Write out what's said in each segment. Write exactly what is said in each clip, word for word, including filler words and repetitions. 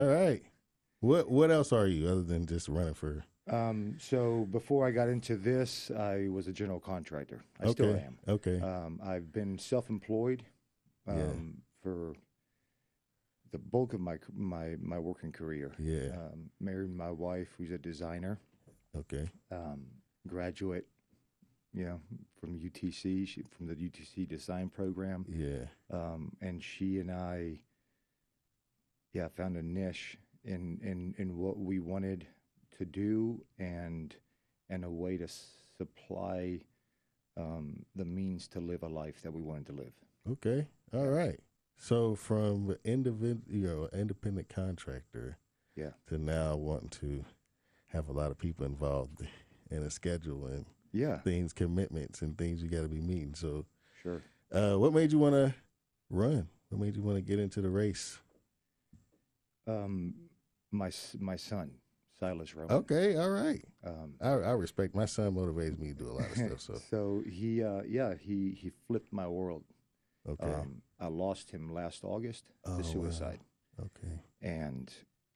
All right. What What else are you other than just running for? Um, so before I got into this, I was a general contractor. I still Okay. am. Okay. Um, I've been self-employed Yeah. um, for the bulk of my my my working career. Yeah. Um, married my wife, who's a designer, Okay. um, graduate, you know, from U T C, she, from the U T C design program, Yeah. um, and she and I, yeah, found a niche in in in what we wanted to do and and a way to supply um, the means to live a life that we wanted to live. Okay. All Yeah, right. So from individual, you know, independent contractor yeah, to now wanting to have a lot of people involved in a schedule and yeah, things, commitments, and things you got to be meeting. So, sure. uh, what made you want to run? What made you want to get into the race? Um, my s- my son, Silas Roman. Okay. All right. Um, I, I respect my son motivates me to do a lot of stuff. So, so he, uh, yeah, he he flipped my world. okay. Um, I lost him last August to Oh wow. suicide, Okay. and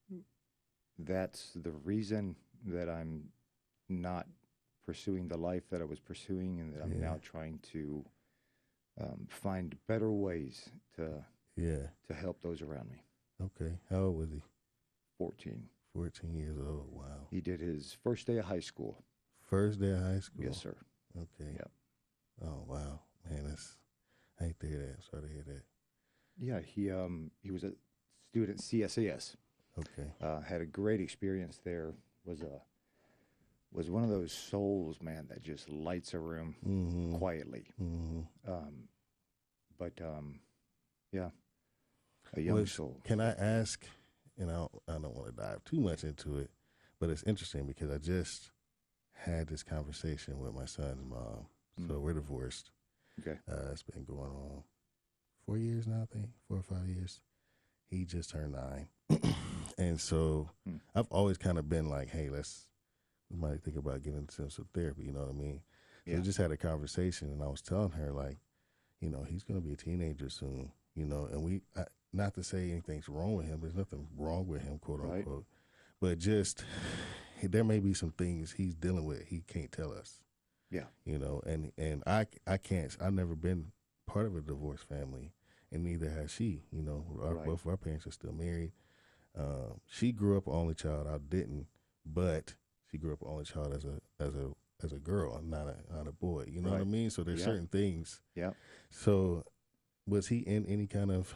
that's the reason that I'm not pursuing the life that I was pursuing, and that I'm Yeah. now trying to um, find better ways to Yeah. to help those around me. Okay. How old was he? fourteen. Fourteen years old. Wow. He did his first day of high school. First day of high Yes, school. sir. Okay. Yeah. Oh wow. Man, that's I hate to hear that. Sorry to hear that. Yeah, he um he was a student C S A S. Okay. Uh, had a great experience there. Was a was one of those souls, man, that just lights a room Mm-hmm. quietly. Mm-hmm. Um, but um, yeah, a young Was soul. can I ask? And I don't, I don't want to dive too much into it, but it's interesting because I just had this conversation with my son's mom. Mm, So we're divorced. okay. Uh, it's been going on four years now, I think, four or five years. He just turned nine, and so Mm, I've always kind of been like, "Hey, let's we might think about getting into some therapy." You know what I mean? So yeah. we just had a conversation, and I was telling her like, you know, he's going to be a teenager soon. You know, and we I, not to say anything's wrong with him. There's nothing wrong with him, quote Right. unquote. But just there may be some things he's dealing with he can't tell us. Yeah. You know, and and I I can't. I've never been part of a divorced family, and neither has she. You know, our, Right. both of our parents are still married. Um, she grew up an only child. I didn't, but she grew up an only child as a as a as a girl, not a not a boy. You know what I Right. mean? So there's Yeah. certain things. Yeah. So was he in any kind of?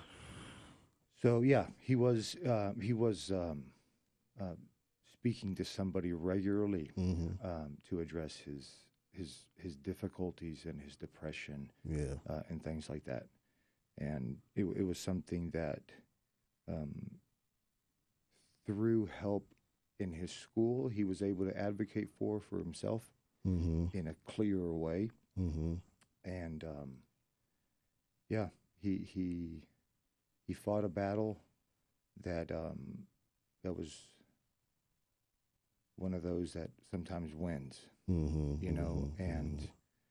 So yeah, he was uh, he was um, uh, speaking to somebody regularly Mm-hmm. um, to address his his his difficulties and his depression Yeah. uh, and things like that. And it, it was something that um, through help in his school, he was able to advocate for for himself Mm-hmm. in a clearer way. Mm-hmm. And um, yeah, he he he fought a battle that um, that was one of those that sometimes wins, Mm-hmm. you know. Mm-hmm. And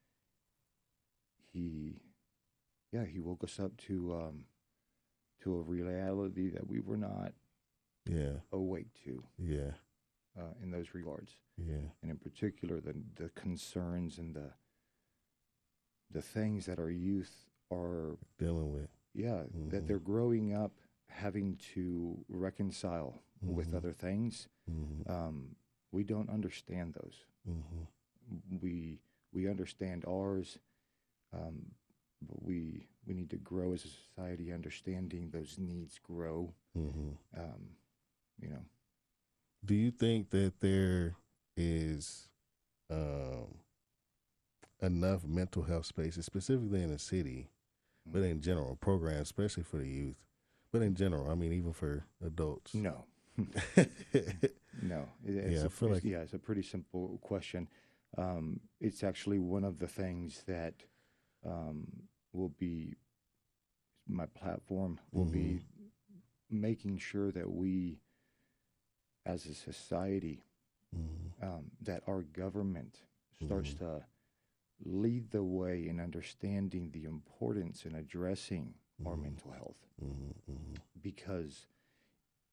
he, yeah, he woke us up to um, to a reality that we were not Yeah. awake to Yeah. uh, in those regards, Yeah. and in particular the the concerns and the the things that our youth are, Dealing with. yeah, that Mm-hmm. they're growing up having to reconcile with Mm-hmm. other things. Mm-hmm. Um, we don't understand those. Mm-hmm. We we understand ours, um, but we we need to grow as a society, understanding those needs grow. Mm-hmm. Um, you know, Do you think that there is um, enough mental health spaces, specifically in the city, but in general, programs, especially for the youth, but in general, I mean, even for adults? no, no. It, it's Yeah, I a feel it's, like. yeah, it's a pretty simple question. Um, it's actually one of the things that um, will be my platform will Mm-hmm. be making sure that we, as a society, Mm-hmm. um, that our government starts Mm-hmm. to lead the way in understanding the importance in addressing our Mm-hmm. mental health, Mm-hmm. because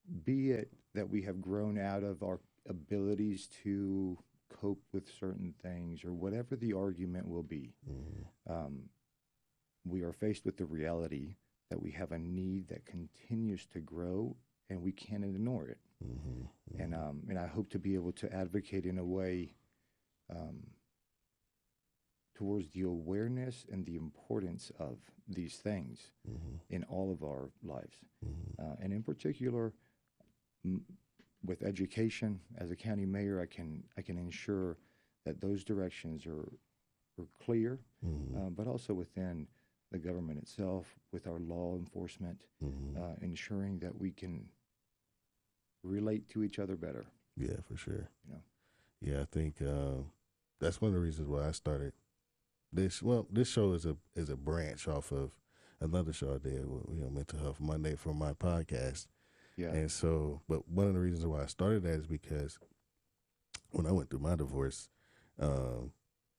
be it that we have grown out of our abilities to cope with certain things or whatever the argument will be, Mm-hmm. um, we are faced with the reality that we have a need that continues to grow and we can't ignore it. Mm-hmm. And um, and I hope to be able to advocate in a way um, towards the awareness and the importance of these things Mm-hmm. in all of our lives, Mm-hmm. uh, and in particular, m- with education. As a county mayor, I can I can ensure that those directions are are clear, Mm-hmm. uh, but also within the government itself, with our law enforcement, Mm-hmm. uh, ensuring that we can relate to each other better. Yeah, for sure. You know. Yeah, I think um, that's one of the reasons why I started this. Well, this show is a is a branch off of another show I did, with, you know, Mental Health Monday for my podcast. Yeah. And so, but one of the reasons why I started that is because when I went through my divorce, um,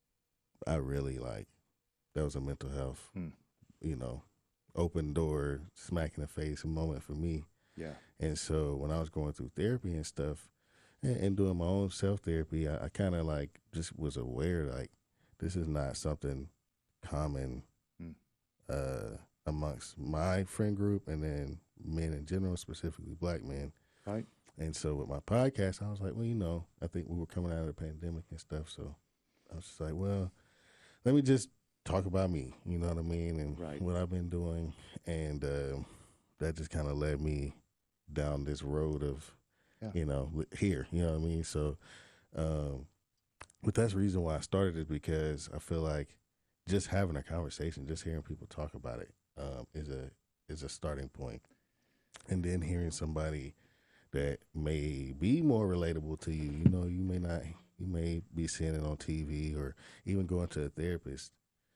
I really like that was a mental health, Hmm. you know, open door, smack in the face moment for me. Yeah. And so when I was going through therapy and stuff and, and doing my own self therapy, I, I kind of like just was aware like this is not something common Hmm. uh, amongst my friend group and then men in general, specifically black men. Right. And so with my podcast, I was like, well, you know, I think we were coming out of the pandemic and stuff. So I was just like, well, let me just talk about me, you know what I mean? And Right. what I've been doing. And uh, that just kind of led me down this road of, Yeah. you know, here, you know what I mean? So, um, but that's the reason why I started it, because I feel like just having a conversation, just hearing people talk about it, um, is a is a starting point. And then hearing somebody that may be more relatable to you, you know, you may not, you may be seeing it on T V or even going to a therapist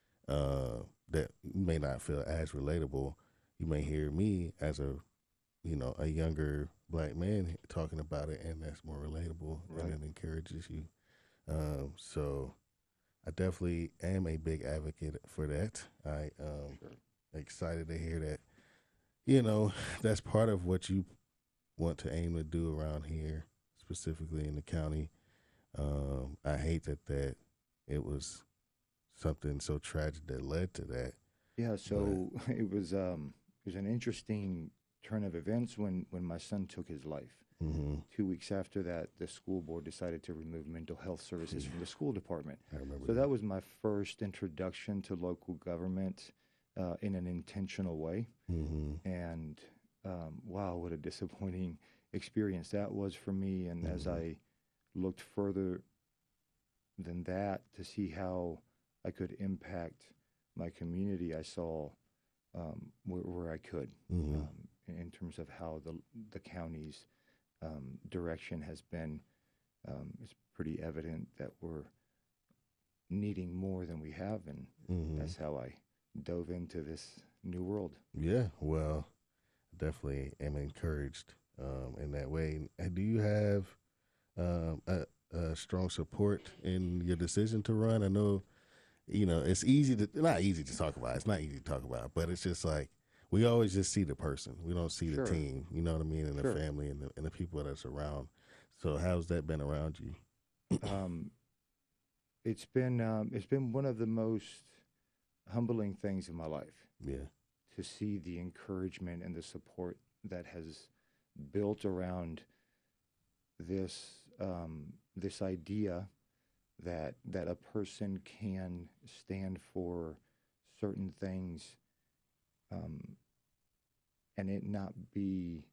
uh, that may not feel as relatable. You may hear me as a, you know, a younger black man talking about it, and that's more relatable, Right. and it encourages you. Um, so I definitely am a big advocate for that. I um Sure. excited to hear that. You know, that's part of what you want to aim to do around here, specifically in the county. Um, I hate that that it was something so tragic that led to that. Yeah. So it was um, it was an interesting turn of events when when my son took his life. Mm-hmm. Two weeks after that, the school board decided to remove mental health services from the school department. I remember. So that was my first introduction to local government uh, in an intentional way. Mm-hmm. And um, wow, what a disappointing experience that was for me. And as Mhm. I looked further than that to see how I could impact my community, I saw um, where, where I could Mm-hmm. um, in, in terms of how the the county's um, direction has been. Um, it's pretty evident that we're needing more than we have, and Mm-hmm. that's how I dove into this new world. Yeah, well, definitely am encouraged um, in that way. And do you have um, a, a strong support in your decision to run? I know, you know, it's easy to not easy to talk about. It's not easy to talk about, but it's just like we always just see the person. We don't see Sure. the team. You know what I mean, and Sure. the family and the, and the people that's around. So, how's that been around you? Um, it's been um, it's been one of the most humbling things in my life Yeah. to see the encouragement and the support that has built around this um, this idea that that a person can stand for certain things um, and it not be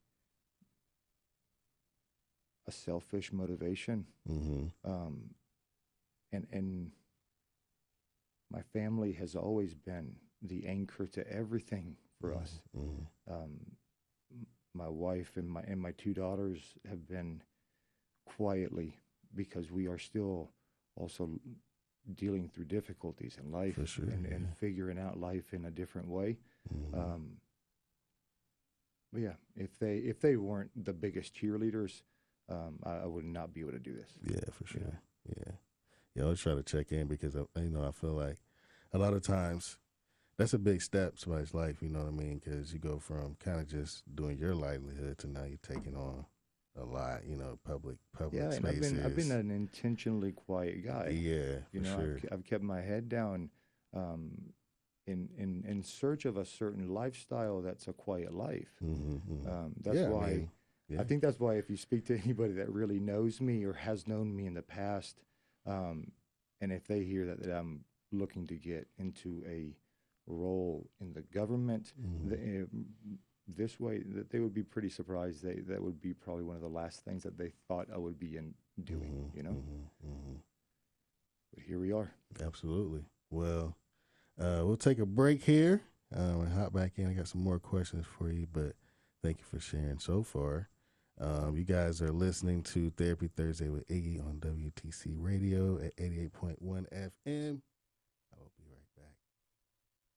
a selfish motivation. Mm-hmm. Um, and and my family has always been the anchor to everything for us. Mm-hmm. Um, m- my wife and my and my two daughters have been quietly, because we are still also dealing through difficulties in life For sure, and, and yeah. figuring out life in a different way. Mm-hmm. Um, but yeah, if they if they weren't the biggest cheerleaders, um, I, I would not be able to do this. Yeah, for sure. Yeah. Yeah. Yeah, I always try to check in because, I, you know, I feel like a lot of times that's a big step to somebody's life. You know what I mean? Because you go from kind of just doing your livelihood to now you're taking on a lot. You know, public public Yeah, and I've spaces. been I've been an intentionally quiet guy. Yeah, You for know, sure. I've, ke- I've kept my head down, um, in in in search of a certain lifestyle that's a quiet life. hmm hmm Um, that's Yeah, I why mean, yeah. I think that's why if you speak to anybody that really knows me or has known me in the past, um, and if they hear that, that I'm looking to get into a role in the government, Mhm. the, uh, this way, that they would be pretty surprised. They that would be probably one of the last things that they thought I would be in doing. Mhm, You know, mhm, mhm. but here we are. Absolutely. Well, uh, we'll take a break here um, and hop back in. I got some more questions for you, but thank you for sharing so far. Um, you guys are listening to Therapy Thursday with Iggy on W T C Radio at eighty-eight point one F M.